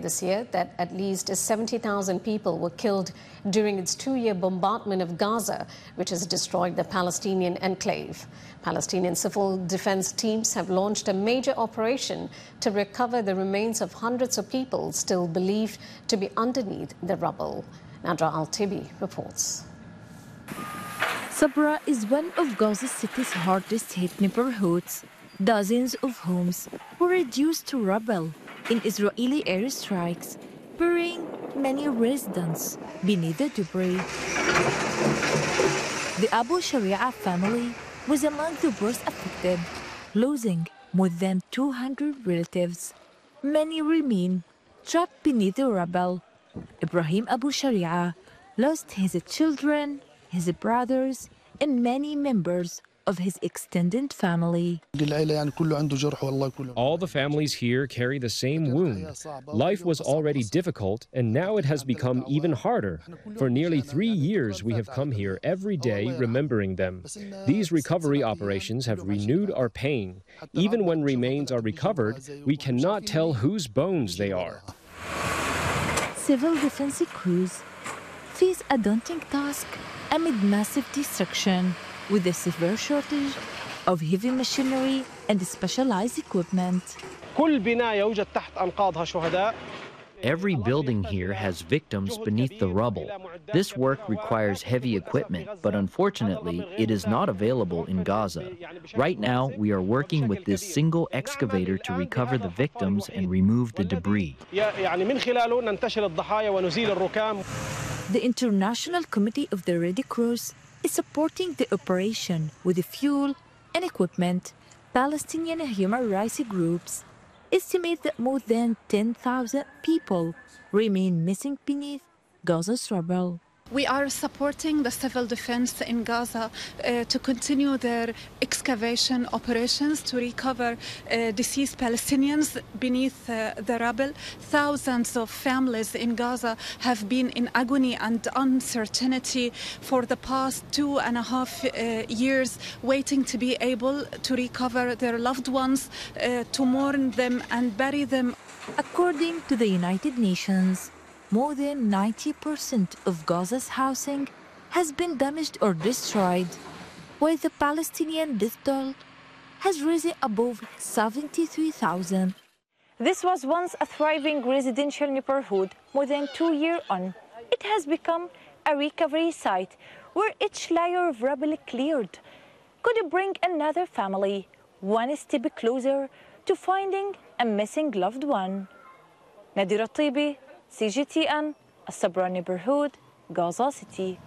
this year that at least 70,000 people were killed during its two-year bombardment of Gaza, which has destroyed the Palestinian enclave. Palestinian civil defense teams have launched a major operation to recover the remains of hundreds of people still believed to be underneath the rubble. Nadra Al-Tibi reports. Sabra is one of Gaza City's hardest hit neighborhoods. Dozens of homes were reduced to rubble in Israeli airstrikes, burying many residents beneath the debris. The Abu Sharia family was among the worst affected, losing more than 200 relatives. Many remain trapped beneath the rubble. Ibrahim Abu Sharia lost his children, his brothers, and many members of his extended family. All the families here carry the same wound. Life was already difficult, and now it has become even harder. For nearly 3 years, we have come here every day remembering them. These recovery operations have renewed our pain. Even when remains are recovered, we cannot tell whose bones they are. Civil defense crews face a daunting task amid massive destruction, with a severe shortage of heavy machinery and specialized equipment. Every building here has victims beneath the rubble. This work requires heavy equipment, but unfortunately, it is not available in Gaza. Right now, we are working with this single excavator to recover the victims and remove the debris. The International Committee of the Red Cross is supporting the operation with the fuel and equipment. Palestinian human rights groups estimate that more than 10,000 people remain missing beneath Gaza's rubble. We are supporting the civil defense in Gaza to continue their excavation operations to recover deceased Palestinians beneath the rubble. Thousands of families in Gaza have been in agony and uncertainty for the past 2.5 years, waiting to be able to recover their loved ones, to mourn them and bury them. According to the United Nations, more than 90% of Gaza's housing has been damaged or destroyed, while the Palestinian death toll has risen above 73,000. This was once a thriving residential neighborhood. More than 2 years on, it has become a recovery site where each layer of rubble cleared could bring another family one step closer to finding a missing loved one. Nadra Al-Tibi, CGTN, Sabra neighborhood, Gaza City.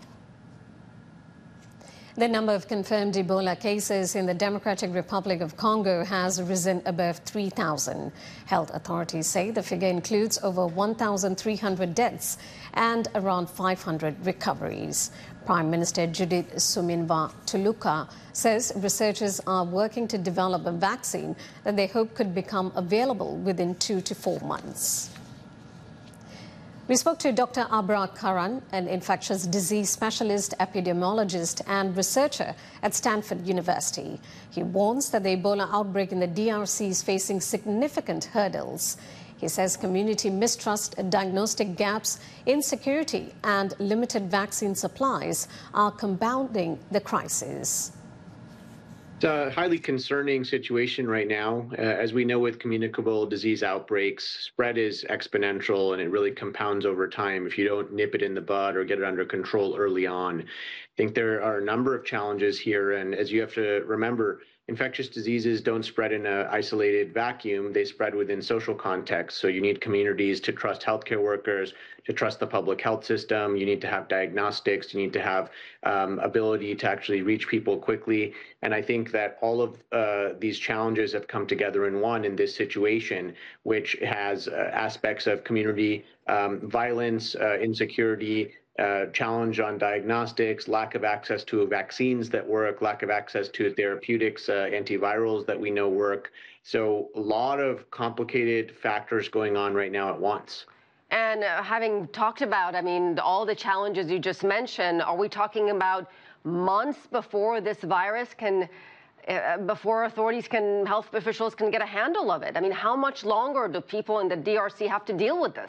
The number of confirmed Ebola cases in the Democratic Republic of Congo has risen above 3,000. Health authorities say the figure includes over 1,300 deaths and around 500 recoveries. Prime Minister Judith Suminwa Tuluka says researchers are working to develop a vaccine that they hope could become available within 2 to 4 months. We spoke to Dr. Abrar Karan, an infectious disease specialist, epidemiologist and researcher at Stanford University. He warns that the Ebola outbreak in the DRC is facing significant hurdles. He says community mistrust, diagnostic gaps, insecurity and limited vaccine supplies are compounding the crisis. It's a highly concerning situation right now. As we know with communicable disease outbreaks, spread is exponential and it really compounds over time if you don't nip it in the bud or get it under control early on. I think there are a number of challenges here, and as you have to remember, infectious diseases don't spread in an isolated vacuum. They spread within social contexts. So you need communities to trust healthcare workers, to trust the public health system. You need to have diagnostics. You need to have ability to actually reach people quickly. And I think that all of these challenges have come together in one in this situation, which has aspects of community violence, insecurity, challenge on diagnostics, lack of access to vaccines that work, lack of access to therapeutics, antivirals that we know work. So a lot of complicated factors going on right now at once. And having talked about, all the challenges you just mentioned, are we talking about months before this virus can, before authorities can, health officials can get a handle of it? How much longer do people in the DRC have to deal with this?